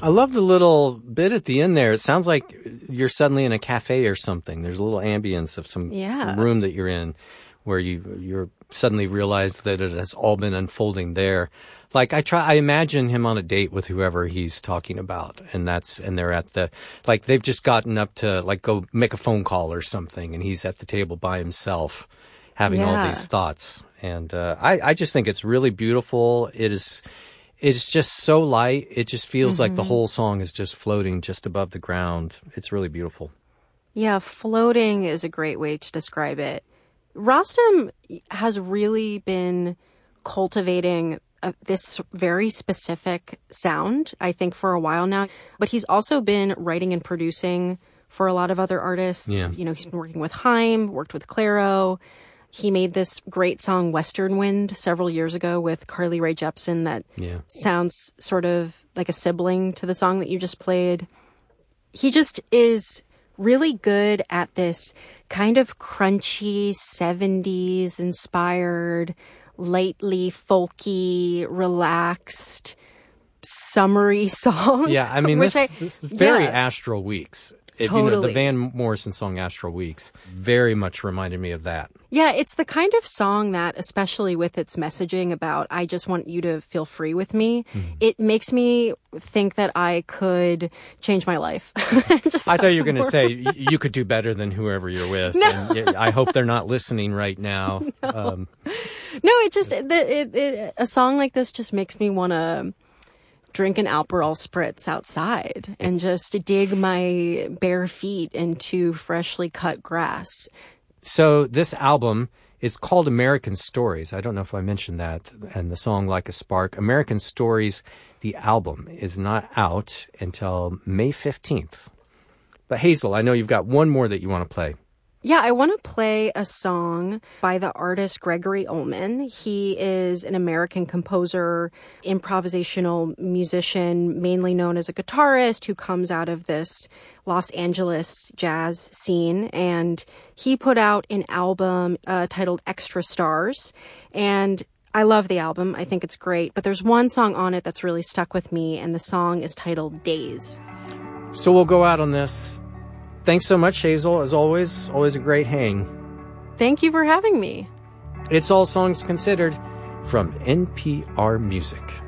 I love the little bit at the end there. It sounds like you're suddenly in a cafe or something. There's a little ambience of some room that you're in where you're suddenly realize that it has all been unfolding there. Like I imagine him on a date with whoever he's talking about, and they're at they've just gotten up to go make a phone call or something, and he's at the table by himself having all these thoughts. And I just think it's really beautiful. It's just so light. It just feels like the whole song is just floating just above the ground. It's really beautiful. Yeah, floating is a great way to describe it. Rostam has really been cultivating this very specific sound, I think, for a while now. But he's also been writing and producing for a lot of other artists. Yeah. You know, he's been working with Haim, worked with Clairo. He made this great song, Western Wind, several years ago with Carly Rae Jepsen that sounds sort of like a sibling to the song that you just played. He just is really good at this kind of crunchy 70s inspired, lightly folky, relaxed, summery song. Yeah, I mean, this is very Astral Weeks. Totally. The Van Morrison song Astral Weeks very much reminded me of that. Yeah, it's the kind of song that, especially with its messaging about, I just want you to feel free with me, it makes me think that I could change my life. I thought you were going to say you could do better than whoever you're with. No. And I hope they're not listening right now. No, it just, a song like this just makes me want to drink an Aperol Spritz outside and just dig my bare feet into freshly cut grass. So this album is called American Stories. I don't know if I mentioned that. And the song Like a Spark. American Stories, the album, is not out until May 15th. But Hazel, I know you've got one more that you want to play. Yeah, I want to play a song by the artist Gregory Ullman. He is an American composer, improvisational musician, mainly known as a guitarist who comes out of this Los Angeles jazz scene. And he put out an album titled Extra Stars. And I love the album. I think it's great. But there's one song on it that's really stuck with me, and the song is titled Days. So we'll go out on this. Thanks so much, Hazel. As always a great hang. Thank you for having me. It's All Songs Considered from NPR Music.